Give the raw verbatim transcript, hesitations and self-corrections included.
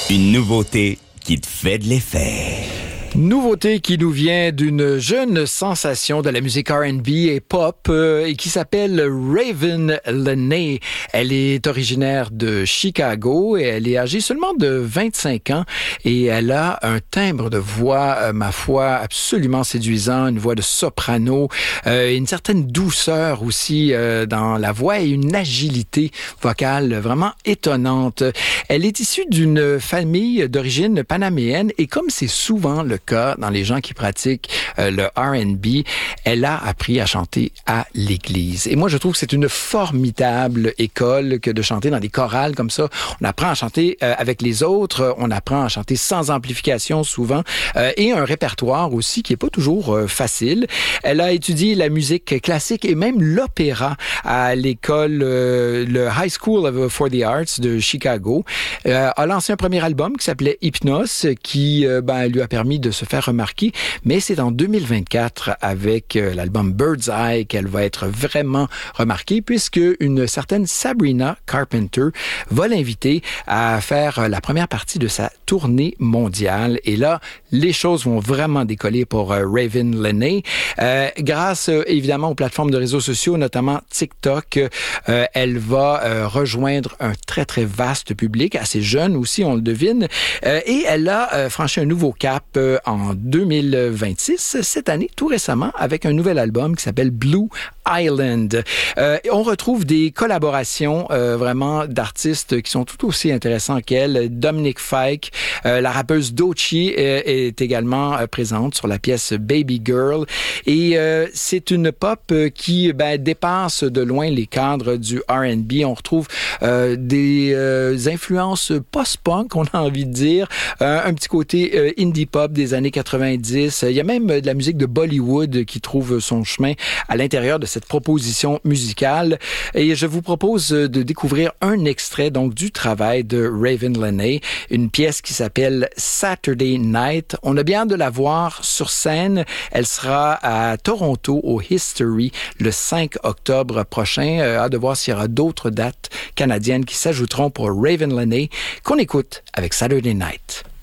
Une nouveauté qui te fait de l'effet. Nouveauté qui nous vient d'une jeune sensation de la musique R and B et pop euh, et qui s'appelle Raven Lenae. Elle est originaire de Chicago et elle est âgée seulement de vingt-cinq ans et elle a un timbre de voix, euh, ma foi, absolument séduisant, une voix de soprano, euh, une certaine douceur aussi euh, dans la voix et une agilité vocale vraiment étonnante. Elle est issue d'une famille d'origine panaméenne et comme c'est souvent le cas dans les gens qui pratiquent euh, le R and B, elle a appris à chanter à l'église. Et moi, je trouve que c'est une formidable école que de chanter dans des chorales comme ça. On apprend à chanter euh, avec les autres, on apprend à chanter sans amplification souvent, euh, et un répertoire aussi qui est pas toujours euh, facile. Elle a étudié la musique classique et même l'opéra à l'école, euh, le High School for the Arts de Chicago. Euh, a lancé un premier album qui s'appelait Hypnos, qui euh, ben, lui a permis de se faire remarquer, mais c'est en deux mille vingt-quatre avec euh, l'album Bird's Eye qu'elle va être vraiment remarquée puisque une certaine Sabrina Carpenter va l'inviter à faire la première partie de sa tournée mondiale. Et là, les choses vont vraiment décoller pour euh, Raven Lenae. Euh, grâce euh, évidemment aux plateformes de réseaux sociaux, notamment TikTok, euh, elle va euh, rejoindre un très très vaste public, assez jeune aussi, on le devine, euh, et elle a euh, franchi un nouveau cap euh, en deux mille vingt-six, cette année, tout récemment, avec un nouvel album qui s'appelle Blue Island. Euh, on retrouve des collaborations euh, vraiment d'artistes qui sont tout aussi intéressants qu'elle. Dominic Fike, euh, la rappeuse Doechii euh, est également euh, présente sur la pièce Baby Girl. Et euh, c'est une pop euh, qui ben, dépasse de loin les cadres du R and B. On retrouve euh, des euh, influences post-punk, on a envie de dire, euh, un petit côté euh, indie pop des années quatre-vingt-dix. Il y a même de la musique de Bollywood qui trouve son chemin à l'intérieur de cette proposition musicale. Et je vous propose de découvrir un extrait donc du travail de Raven Lenae, une pièce qui s'appelle Saturday Night. On a bien hâte de la voir sur scène. Elle sera à Toronto au History le cinq octobre prochain. Euh, hâte de voir s'il y aura d'autres dates canadiennes qui s'ajouteront pour Raven Lenae qu'on écoute avec Saturday Night.